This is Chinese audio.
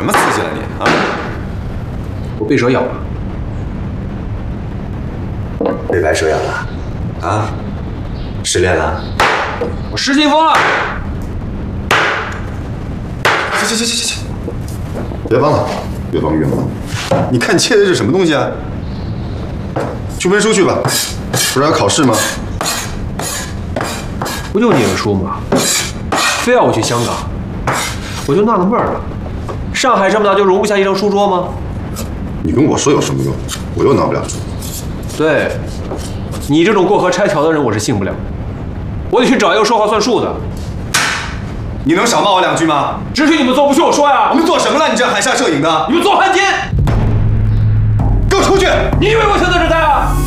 什么刺激了你啊？ 我被蛇咬了。 被白蛇咬了？啊？失恋了？ 我失心疯了。 行，别帮了，越帮越忙。你看切的是什么东西啊？去温书去吧，不是要考试吗？ 不就念个书吗？非要我去香港，我就纳了闷了。上海这么大就容不下一张书桌吗？ 你跟我说有什么用？我又拿不了书。 对，你这种过河拆桥的人，我是信不了。我得去找一个说话算数的。 你能少骂我2句吗？ 只许你们做，不许我说呀！ 我们做什么了？你这样含沙射影的！ 你们做汉奸！ 给我出去！ 你以为我现在这待啊？